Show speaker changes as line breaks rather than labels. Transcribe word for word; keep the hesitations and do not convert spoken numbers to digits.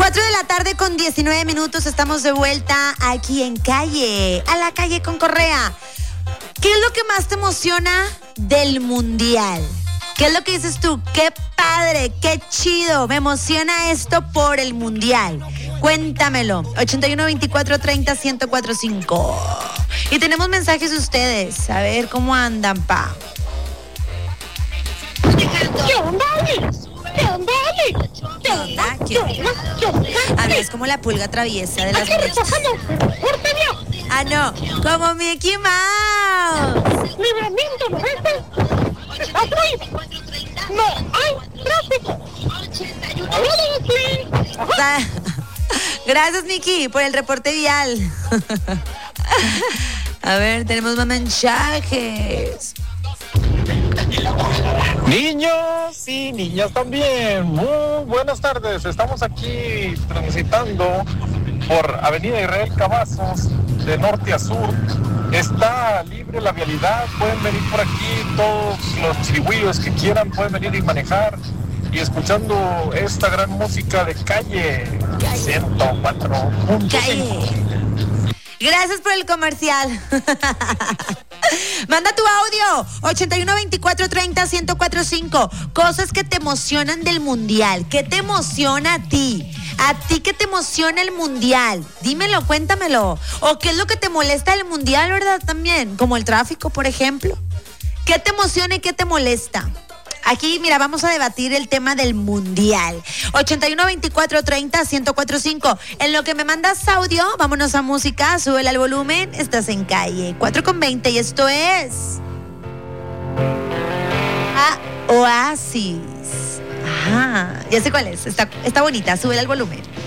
cuatro de la tarde con diecinueve minutos, estamos de vuelta aquí en Calle, a la Calle con Correa. ¿Qué es lo que más te emociona del Mundial? ¿Qué es lo que dices tú? ¡Qué padre! ¡Qué chido! Me emociona esto por el Mundial. Cuéntamelo. ochenta y uno, veinticuatro, treinta, ciento cuatro cinco. Y tenemos mensajes de ustedes. A ver cómo andan, pa.
¿Qué onda, Ale? ¿Qué onda, Ale?
¿Qué onda? ¿Qué onda? A ver, es como la pulga traviesa de las noches. Ah, no, como Mickey Mouse.
Libramiento noreste. Está frío. No hay tráfico.
Ajá. Gracias, Miki, por el reporte vial. A ver, tenemos más mensajes.
Niños y niñas también, muy buenas tardes. Estamos aquí transitando por Avenida Israel Cavazos, de norte a sur. Está libre la vialidad, pueden venir por aquí todos los chirigüillos que quieran, pueden venir y manejar. Y escuchando esta gran música de Calle, Calle. ciento cuatro punto cinco.
Gracias por el comercial. Manda tu audio ochenta y uno, veinticuatro, treinta, ciento cuatro cinco. Cosas que te emocionan del Mundial. ¿Qué te emociona a ti? ¿A ti qué te emociona el Mundial? Dímelo, cuéntamelo. ¿O qué es lo que te molesta del Mundial, verdad? También, como el tráfico, por ejemplo. ¿Qué te emociona y qué te molesta? Aquí, mira, vamos a debatir el tema del Mundial. ochenta y uno, veinticuatro, treinta, ciento cuatro cinco. En lo que me mandas audio, vámonos a música, súbele al volumen. Estás en Calle cuatro con veinte y esto es ah, Oasis. Ajá, ya sé cuál es. Está, está bonita, súbele al volumen.